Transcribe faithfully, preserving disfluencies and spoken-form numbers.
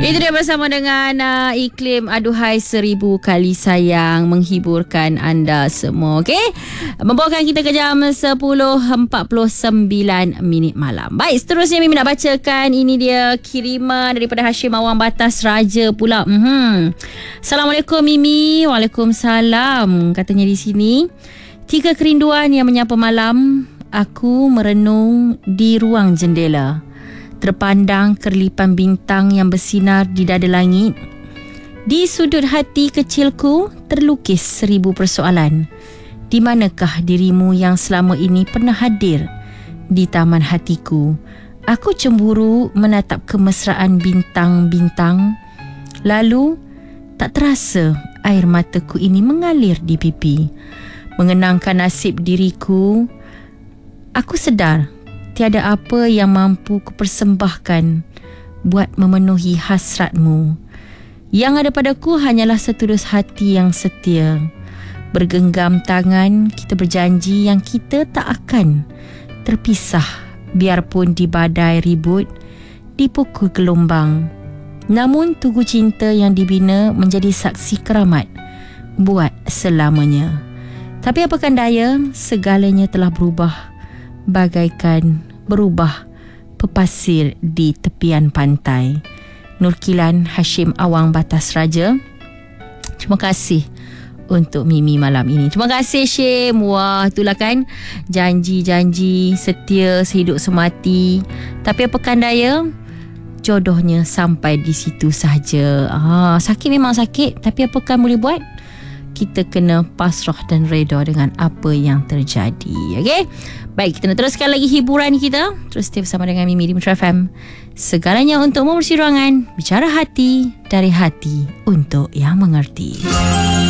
Itu dia bersama dengan uh, iklim aduhai seribu kali sayang menghiburkan anda semua. Okey, membawakan kita ke jam sepuluh empat puluh sembilan minit malam. Baik, seterusnya Mimi nak bacakan. Ini dia kiriman daripada Hashim Awang Batas Raja pula. Mm-hmm. Assalamualaikum Mimi. Waalaikumsalam. Katanya di sini, tiga kerinduan yang menyapa malam. Aku merenung di ruang jendela, terpandang kerlipan bintang yang bersinar di dada langit. Di sudut hati kecilku terlukis seribu persoalan. Di manakah dirimu yang selama ini pernah hadir di taman hatiku? Aku cemburu menatap kemesraan bintang-bintang. Lalu tak terasa air mataku ini mengalir di pipi. Mengenangkan nasib diriku, aku sedar tiada apa yang mampu kupersembahkan buat memenuhi hasratmu. Yang ada padaku hanyalah setulus hati yang setia. Bergenggam tangan, kita berjanji yang kita tak akan terpisah, biarpun di badai ribut, dipukul gelombang. Namun tugu cinta yang dibina menjadi saksi keramat buat selamanya. Tapi apakan daya, segalanya telah berubah, bagaikan berubah pepasir di tepian pantai. Nurkilan Hashim Awang Batas Raja. Terima kasih untuk Mimi malam ini. Terima kasih Syim. Wah, itulah kan, janji-janji setia sehidup semati. Tapi apakan daya, jodohnya sampai di situ sahaja. Ah, sakit memang sakit, tapi apakan boleh buat? Kita kena pasrah dan reda dengan apa yang terjadi. Okey? Baik, kita nak teruskan lagi hiburan kita. Terus stay bersama dengan Mimi di Metro F M. Segalanya untuk membersih ruangan. Bicara hati, dari hati untuk yang mengerti.